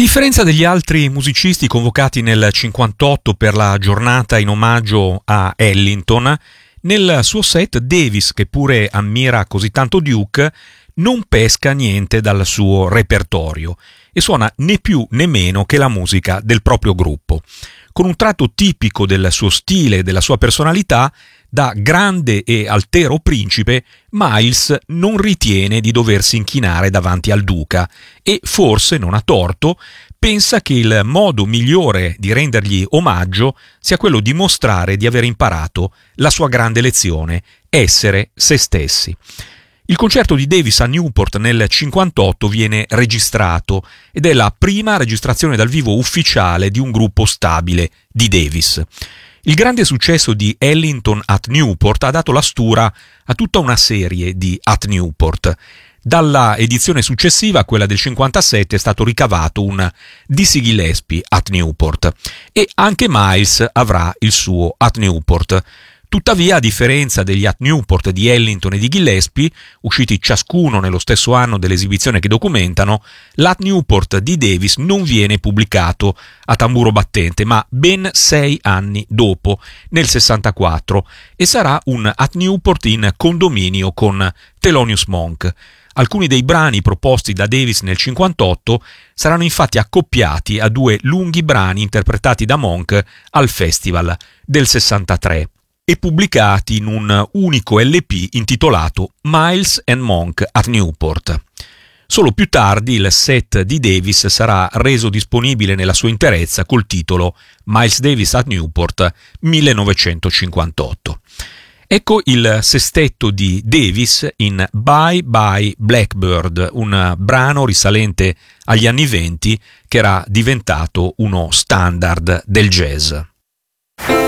differenza degli altri musicisti convocati nel 58 per la giornata in omaggio a Ellington, nel suo set Davis, che pure ammira così tanto Duke, non pesca niente dal suo repertorio e suona né più né meno che la musica del proprio gruppo. Con un tratto tipico del suo stile e della sua personalità, da grande e altero principe, Miles non ritiene di doversi inchinare davanti al duca e, forse non a torto, pensa che il modo migliore di rendergli omaggio sia quello di mostrare di aver imparato la sua grande lezione, essere se stessi. Il concerto di Davis a Newport nel 58 viene registrato ed è la prima registrazione dal vivo ufficiale di un gruppo stabile di Davis. Il grande successo di Ellington at Newport ha dato la stura a tutta una serie di At Newport. Dalla edizione successiva, quella del 57, è stato ricavato un Dizzy Gillespie at Newport e anche Miles avrà il suo At Newport. Tuttavia, a differenza degli At Newport di Ellington e di Gillespie, usciti ciascuno nello stesso anno dell'esibizione che documentano, l'At Newport di Davis non viene pubblicato a tamburo battente, ma ben 6 anni dopo, nel 64, e sarà un At Newport in condominio con Thelonious Monk. Alcuni dei brani proposti da Davis nel 58 saranno infatti accoppiati a 2 lunghi brani interpretati da Monk al Festival del 63. E pubblicati in un unico LP intitolato Miles and Monk at Newport. Solo più tardi il set di Davis sarà reso disponibile nella sua interezza col titolo Miles Davis at Newport 1958. Ecco il sestetto di Davis in Bye Bye Blackbird, un brano risalente agli anni '20 che era diventato uno standard del jazz.